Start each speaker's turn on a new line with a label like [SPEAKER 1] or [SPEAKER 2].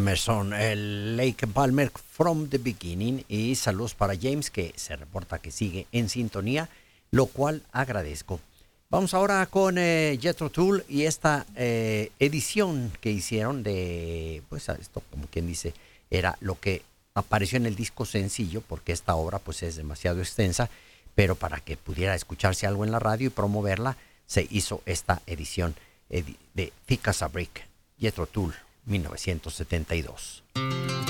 [SPEAKER 1] Emerson, el Lake Palmer from the beginning, y saludos para James, que se reporta que sigue en sintonía, lo cual agradezco. Vamos ahora con Jethro Tull y esta edición que hicieron de, pues esto como quien dice, era lo que apareció en el disco sencillo, porque esta obra pues es demasiado extensa, pero para que pudiera escucharse algo en la radio y promoverla, se hizo esta edición de Thick as a Brick, Jethro Tull, 1972.